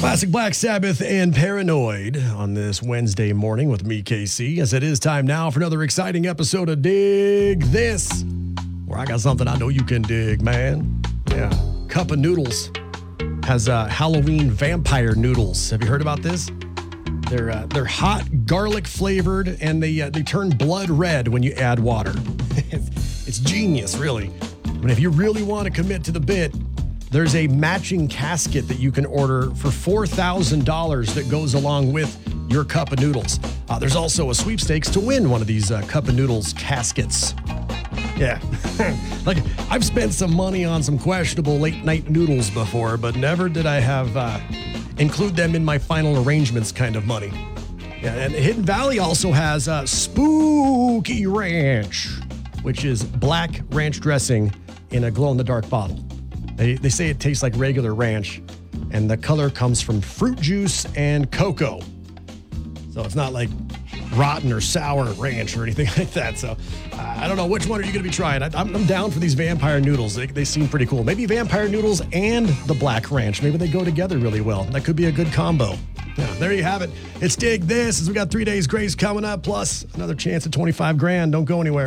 Classic Black Sabbath and Paranoid on this Wednesday morning with me, KC, as it is time now for another exciting episode of Dig This, where I got something I know you can dig, man. Yeah, Cup of Noodles has Halloween vampire noodles. Have you heard about this? They're hot, garlic flavored, and they turn blood red when you add water. It's genius, really. But if you really want to commit to the bit, there's a matching casket that you can order for $4,000 that goes along with your cup of noodles. There's also a sweepstakes to win one of these cup of noodles caskets. Yeah. Like, I've spent some money on some questionable late night noodles before, but never did I have include them in my final arrangements kind of money. Yeah, and Hidden Valley also has Spooky Ranch, which is black ranch dressing in a glow-in-the-dark bottle. They say it tastes like regular ranch, and the color comes from fruit juice and cocoa. So it's not like rotten or sour ranch or anything like that. So I don't know, which one are you going to be trying? I'm down for these vampire noodles. They seem pretty cool. Maybe vampire noodles and the black ranch. Maybe they go together really well. That could be a good combo. Yeah, there you have it. It's Dig This, as we got 3 days grace coming up, plus another chance at $25,000. Don't go anywhere.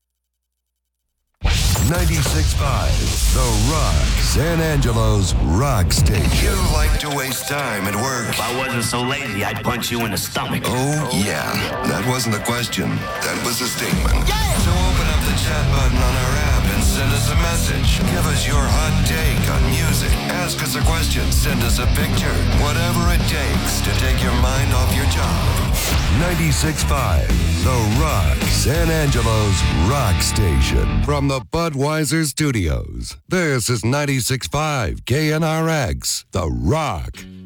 96.5, The Rock, San Angelo's rock station. You like to waste time at work. If I wasn't so lazy, I'd punch you in the stomach. Oh, yeah. That wasn't a question. That was a statement. Yeah. So open up the chat button on our app and send us a message. Give us your hot take on music. Ask us a question. Send us a picture. Whatever it takes to take your mind off your job. 96.5, The Rock, San Angelo's rock station. From the Budweiser Studios, this is 96.5 KNRX, The Rock.